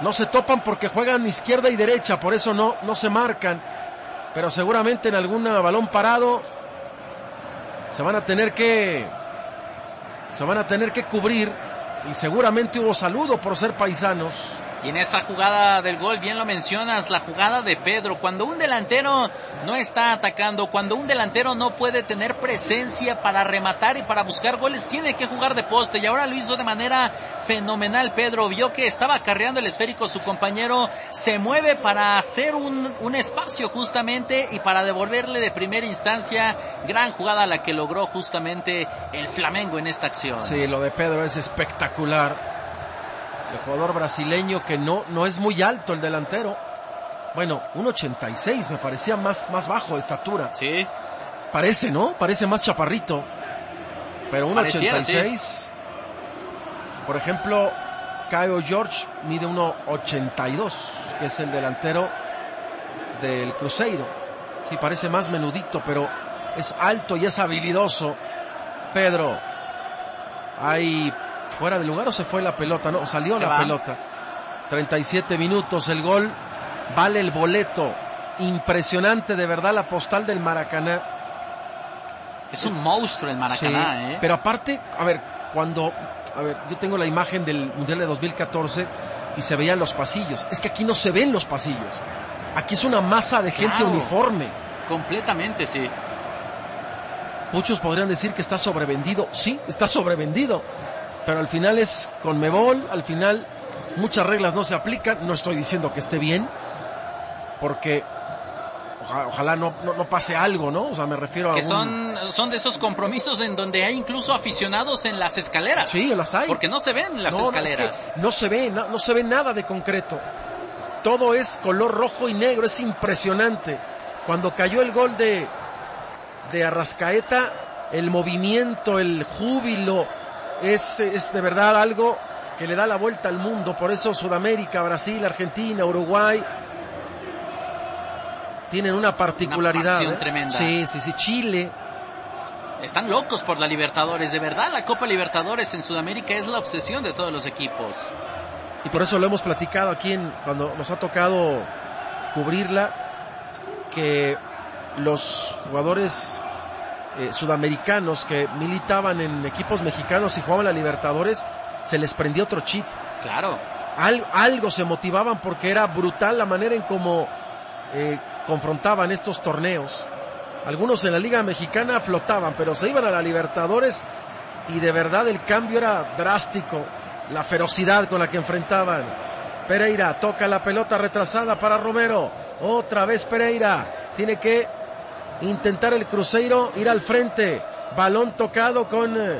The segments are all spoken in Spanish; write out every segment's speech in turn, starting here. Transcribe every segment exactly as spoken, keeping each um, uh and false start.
no se topan porque juegan izquierda y derecha, por eso no, no se marcan, pero seguramente en algún balón parado se van a tener que se van a tener que cubrir, y seguramente hubo saludo por ser paisanos. Y en esa jugada del gol, bien lo mencionas, la jugada de Pedro, cuando un delantero no está atacando, cuando un delantero no puede tener presencia para rematar y para buscar goles, tiene que jugar de poste, y ahora lo hizo de manera fenomenal. Pedro vio que estaba acarreando el esférico su compañero, se mueve para hacer un, un espacio justamente y para devolverle de primera instancia. Gran jugada la que logró justamente el Flamengo en esta acción. Sí, lo de Pedro es espectacular. El jugador brasileño, que no, no es muy alto el delantero. Bueno, uno ochenta y seis, me parecía más, más bajo de estatura. Sí. Parece, ¿no? Parece más chaparrito. Pero uno ochenta y seis. Sí. Por ejemplo, Caio Jorge mide uno ochenta y dos, que es el delantero del Cruzeiro. Sí, parece más menudito, pero es alto y es habilidoso. Pedro, hay... ¿fuera de lugar o se fue la pelota? No, salió la pelota. treinta y siete minutos, el gol vale el boleto. Impresionante, de verdad, la postal del Maracaná. Es un monstruo el Maracaná, sí, ¿eh? Pero aparte, a ver, cuando... A ver, yo tengo la imagen del Mundial de dos mil catorce y se veían los pasillos. Es que aquí no se ven los pasillos. Aquí es una masa de gente claro, uniforme. Completamente, sí. Muchos podrían decir que está sobrevendido. Sí, está sobrevendido. Pero al final es Conmebol, al final muchas reglas no se aplican. No estoy diciendo que esté bien, porque ojalá, ojalá no, no, no pase algo, ¿no? O sea, me refiero a que un... son, son de esos compromisos en donde hay incluso aficionados en las escaleras. Sí, las hay. Porque no se ven las no, escaleras. No, es que no se ve, no, no se ve nada de concreto. Todo es color rojo y negro, es impresionante. Cuando cayó el gol de, de Arrascaeta, el movimiento, el júbilo... Es, es de verdad algo que le da la vuelta al mundo. Por eso Sudamérica, Brasil, Argentina, Uruguay tienen una particularidad. Una pasión ¿eh? tremenda. Sí, sí, sí. Chile. Están locos por la Libertadores. De verdad, la Copa Libertadores en Sudamérica es la obsesión de todos los equipos. Y por eso lo hemos platicado aquí en, cuando nos ha tocado cubrirla, que los jugadores... Eh, sudamericanos que militaban en equipos mexicanos y jugaban la Libertadores, se les prendió otro chip. Claro. Al, algo se motivaban porque era brutal la manera en cómo eh, confrontaban estos torneos. Algunos en la Liga Mexicana flotaban, pero se iban a la Libertadores y de verdad el cambio era drástico. La ferocidad con la que enfrentaban. Pereira toca la pelota retrasada para Romero. Otra vez Pereira. Tiene que intentar el Cruzeiro ir al frente. Balón tocado con eh,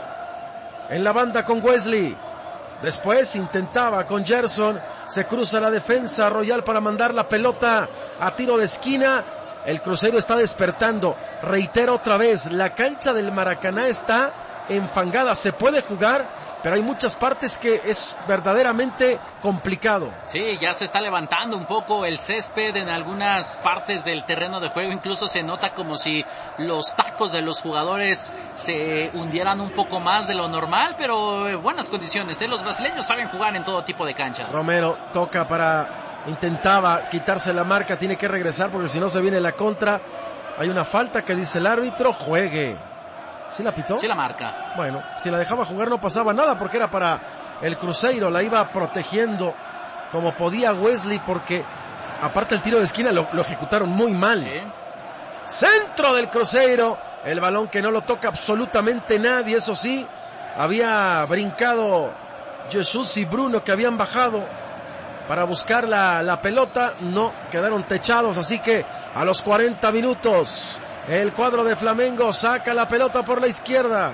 en la banda con Wesley. Después intentaba con Gerson. Se cruza la defensa Royal para mandar la pelota a tiro de esquina. El Cruzeiro está despertando. Reitero otra vez, la cancha del Maracaná está enfangada. Se puede jugar, pero hay muchas partes que es verdaderamente complicado. Sí, ya se está levantando un poco el césped en algunas partes del terreno de juego. Incluso se nota como si los tacos de los jugadores se hundieran un poco más de lo normal, pero en buenas condiciones, ¿eh? Los brasileños saben jugar en todo tipo de canchas. Romero toca para... Intentaba quitarse la marca, tiene que regresar porque si no se viene la contra. Hay una falta que dice el árbitro, juegue. ¿Sí la pitó? Sí la marca. Bueno, si la dejaba jugar no pasaba nada porque era para el Cruzeiro, la iba protegiendo como podía Wesley porque aparte el tiro de esquina lo, lo ejecutaron muy mal. Sí. Centro del Cruzeiro, el balón que no lo toca absolutamente nadie, eso sí, había brincado Jesús y Bruno que habían bajado para buscar la, la pelota, no, quedaron techados, así que a los cuarenta minutos el cuadro de Flamengo saca la pelota por la izquierda.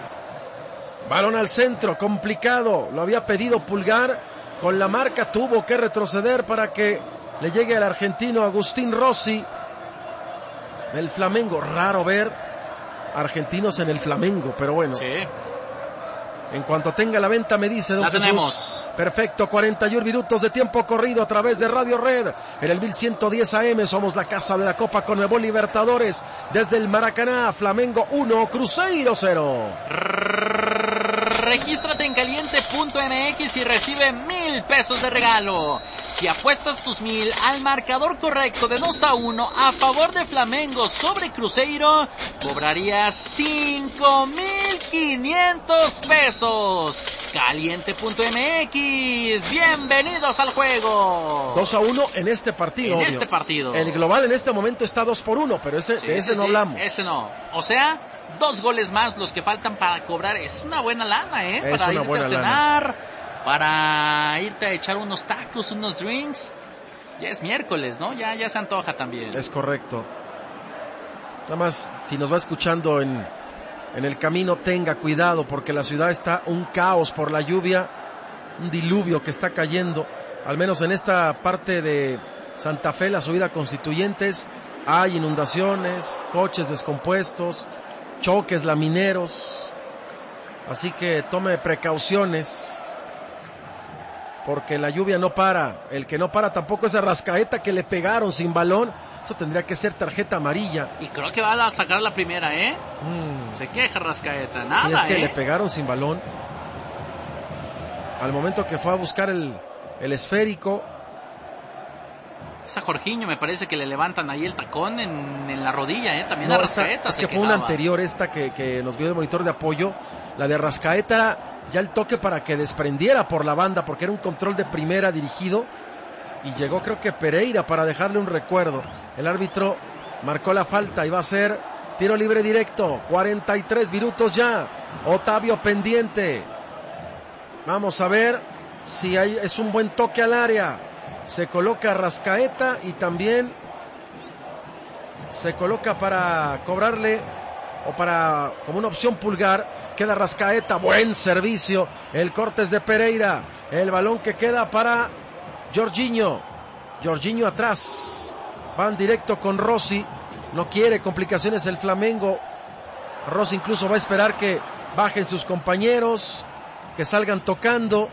Balón al centro, complicado. Lo había pedido Pulgar. Con la marca tuvo que retroceder para que le llegue al argentino Agustín Rossi. El Flamengo. Raro ver argentinos en el Flamengo, pero bueno. Sí. En cuanto tenga la venta me dice don La Jesús. Tenemos. Perfecto, cuarenta y un minutos de tiempo corrido a través de Radio Red. En el mil ciento diez A M somos la casa de la Copa Conmebol Libertadores. Desde el Maracaná, Flamengo uno, Cruzeiro cero. Regístrate en caliente punto m x y recibe mil pesos de regalo. Si apuestas tus mil al marcador correcto de dos a uno a favor de Flamengo sobre Cruzeiro, cobrarías cinco mil quinientos pesos. caliente punto m x, bienvenidos al juego. dos a uno en este partido. En obvio. este partido. El global en este momento está dos por uno, pero ese, Sí, de ese sí, no sí, hablamos. Ese no. O sea, dos goles más los que faltan para cobrar. Es una buena lana, ¿eh? Es para una irte buena a cenar, para irte a echar unos tacos, unos drinks. Ya es miércoles, ¿no? Ya, ya se antoja también. Es correcto. Nada más, si nos va escuchando en, en el camino, tenga cuidado porque la ciudad está un caos por la lluvia, un diluvio que está cayendo. Al menos en esta parte de Santa Fe, la subida Constituyentes, hay inundaciones, coches descompuestos, choques lamineros. Así que tome precauciones, porque la lluvia no para. El que no para tampoco es Arrascaeta, que le pegaron sin balón. Eso tendría que ser tarjeta amarilla. Y creo que va a sacar la primera, ¿eh? Mm. Se queja Arrascaeta, nada, Sí, es que ¿eh? le pegaron sin balón. Al momento que fue a buscar el, el esférico. Esa Jorginho me parece que le levantan ahí el tacón en, en la rodilla, ¿eh? También No, Arrascaeta esa, es se que fue quejaba. una anterior esta que, que nos vio el monitor de apoyo. La de Arrascaeta, ya el toque para que desprendiera por la banda, porque era un control de primera dirigido. Y llegó creo que Pereira para dejarle un recuerdo. El árbitro marcó la falta y va a ser tiro libre directo. cuarenta y tres minutos ya. Otavio pendiente. Vamos a ver si hay, es un buen toque al área. Se coloca Arrascaeta y también se coloca para cobrarle o para como una opción Pulgar. Queda Arrascaeta, buen servicio. El corte es de Pereira. El balón que queda para Jorginho. Jorginho atrás. Van directo con Rossi. No quiere complicaciones el Flamengo. Rossi incluso va a esperar que bajen sus compañeros, que salgan tocando.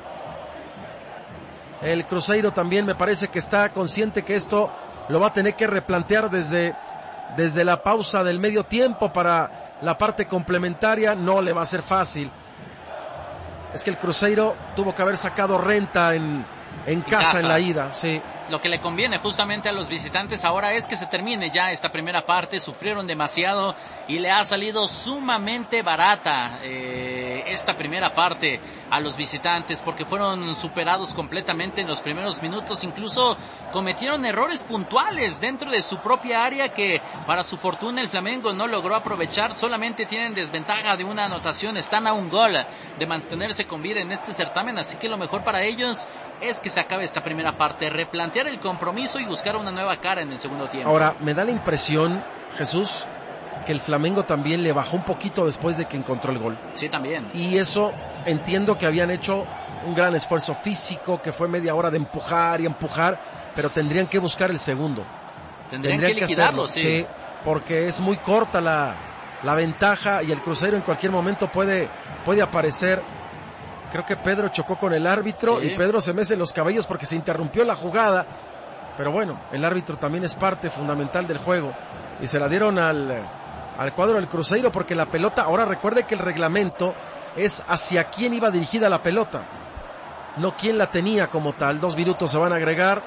El Cruzeiro también me parece que está consciente que esto lo va a tener que replantear desde, desde la pausa del medio tiempo para la parte complementaria. No le va a ser fácil. Es que el Cruzeiro tuvo que haber sacado renta en, en casa, casa en la ida, sí. Lo que le conviene justamente a los visitantes ahora es que se termine ya esta primera parte. Sufrieron demasiado y le ha salido sumamente barata eh, esta primera parte a los visitantes, porque fueron superados completamente en los primeros minutos. Incluso cometieron errores puntuales dentro de su propia área que para su fortuna el Flamengo no logró aprovechar. Solamente tienen desventaja de una anotación, están a un gol de mantenerse con vida en este certamen, así que lo mejor para ellos es que se acabe esta primera parte, replantear el compromiso y buscar una nueva cara en el segundo tiempo. Ahora, me da la impresión, Jesús, que el Flamengo también le bajó un poquito después de que encontró el gol. Sí, también. Y eso, entiendo que habían hecho un gran esfuerzo físico, que fue media hora de empujar y empujar, pero tendrían que buscar el segundo. Tendrían, tendrían que liquidarlo, hacerlo, sí. sí. Porque es muy corta la, la ventaja y el Cruzeiro en cualquier momento puede, puede aparecer. Creo que Pedro chocó con el árbitro sí. y Pedro se mece los cabellos porque se interrumpió la jugada. Pero bueno, el árbitro también es parte fundamental del juego. Y se la dieron al, al cuadro del Cruzeiro porque la pelota, ahora recuerde que el reglamento es hacia quién iba dirigida la pelota, no quién la tenía como tal. Dos minutos se van a agregar.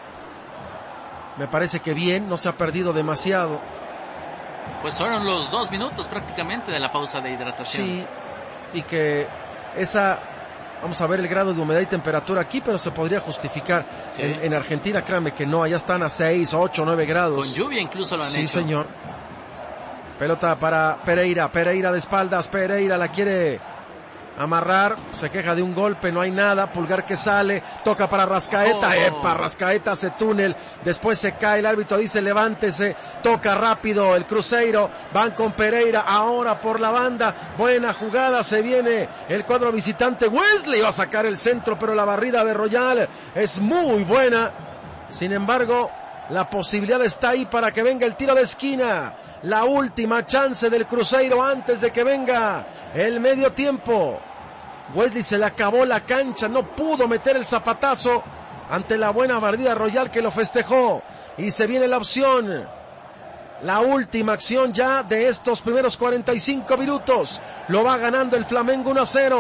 Me parece que bien, no se ha perdido demasiado. Pues fueron los dos minutos prácticamente de la pausa de hidratación. Sí, y que esa... Vamos a ver el grado de humedad y temperatura aquí, pero se podría justificar. Sí. En, en Argentina, créanme que no, allá están a seis, ocho, nueve grados. Con lluvia incluso lo han sí, hecho. Sí, señor. Pelota para Pereira, Pereira de espaldas, Pereira la quiere amarrar, se queja de un golpe, no hay nada, Pulgar que sale, toca para Arrascaeta, oh. epa, Arrascaeta hace túnel, después se cae, el árbitro dice levántese, toca rápido el Cruzeiro, van con Pereira, ahora por la banda, buena jugada, se viene el cuadro visitante, Wesley va a sacar el centro, pero la barrida de Royal es muy buena, sin embargo, la posibilidad está ahí para que venga el tiro de esquina, la última chance del Cruzeiro antes de que venga el medio tiempo. Wesley se le acabó la cancha, no pudo meter el zapatazo ante la buena barrida Royal que lo festejó. Y se viene la opción, la última acción ya de estos primeros cuarenta y cinco minutos. Lo va ganando el Flamengo uno a cero.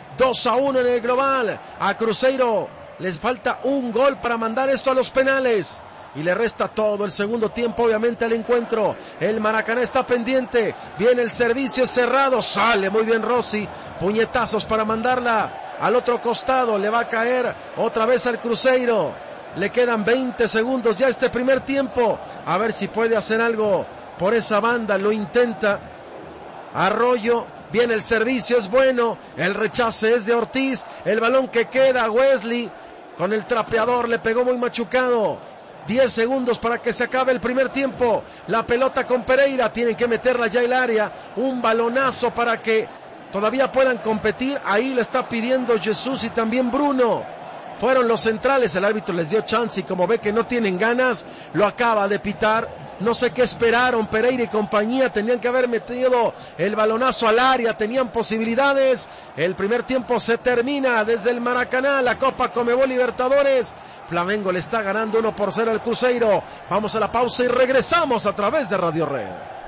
dos a uno en el global. A Cruzeiro les falta un gol para mandar esto a los penales. Y le resta todo el segundo tiempo, obviamente, al encuentro. El Maracaná está pendiente. Viene el servicio cerrado. Sale muy bien Rossi. Puñetazos para mandarla al otro costado. Le va a caer otra vez al Cruzeiro. Le quedan veinte segundos ya este primer tiempo. A ver si puede hacer algo por esa banda. Lo intenta Arroyo. Viene el servicio, es bueno. El rechace es de Ortiz. El balón que queda, Wesley con el trapeador le pegó muy machucado. diez segundos para que se acabe el primer tiempo. La pelota con Pereira. Tienen que meterla ya el área. Un balonazo para que todavía puedan competir. Ahí le está pidiendo Jesús y también Bruno. Fueron los centrales. El árbitro les dio chance y como ve que no tienen ganas, lo acaba de pitar. No sé qué esperaron. Pereira y compañía tenían que haber metido el balonazo al área. Tenían posibilidades. El primer tiempo se termina desde el Maracaná. La Copa Conmebol Libertadores. Flamengo le está ganando uno por cero al Cruzeiro. Vamos a la pausa y regresamos a través de Radio Red.